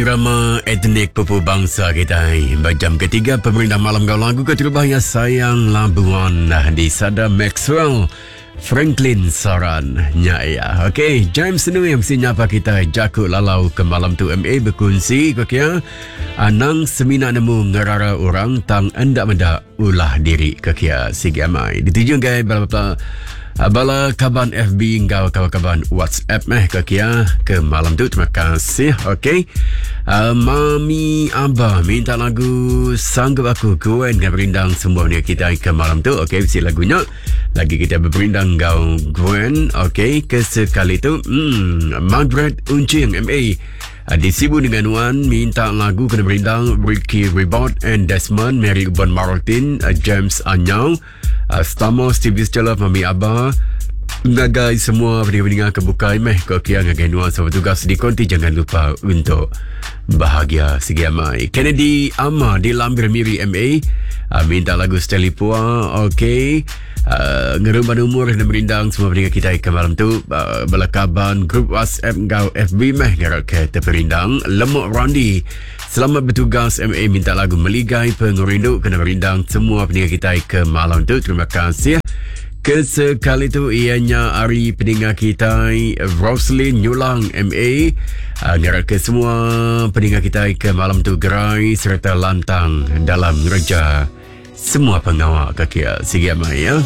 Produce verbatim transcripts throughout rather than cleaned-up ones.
Irama etnik pupu bangsa kita jam ketiga pemerintah malam kau lagu keterbahaya sayang Labuan di Sada Maxwell Franklin Saran Nyaya. Okey, James Senu yang mesti nyapa kita jakut lalau ke malam tu M A berkongsi kekia anang semina nemu ngerara orang tang anda menda ulah diri kekia sigi amai. Dituju gai bala bala kaban F B engkau kawan-kawan WhatsApp meh kekia ke malam tu. Terima kasih. Okey. Uh, Mami Abah minta lagu Sanggup Aku Gwen dengan berindang semua ni kita ke malam tu. Okey, mesti lagunya lagi kita berperindang kau Gwen. Okey, kesekali tu hmm, Margaret Uncing M A uh, di Sibu dengan Wan minta lagu kena berindang Ricky Ribot and Desmond, Mary Uban Martin, uh, James Anyau, uh, Stamo Stevie Stella, Mami Abah ngagai semua pendengar kebukai meh kau kia ngagai nuan sama tugas di konti. Jangan lupa untuk bahagia segi amai. Kennedy Ama di Lambir Miri M A uh, minta lagu Steli Pua. Okey, uh, ngerumban umur dan merindang semua pendengar kita ke malam tu. uh, Belakaban grup WhatsApp kau F B meh ngarak ke terperindang. Lemuk Randy selamat bertugas M A minta lagu Meligai Pengerindu kena merindang semua pendengar kita ke malam tu. Terima kasih. Kesekali tu ianya Ari pendengar kita Roslyn Nyulang M A uh, ngarak ke semua pendengar kita ke malam tu gerai serta lantang dalam reja semua pengawal kaki sigi amai ya.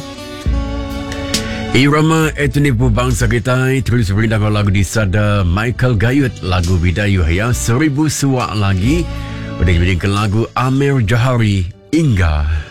Irama etnik bangsa kita terus berindang lagu di Sada Michael Gayut lagu Bidayu ya seribu suak lagi. Udah dijadikan lagu Amir Jahari Ingga.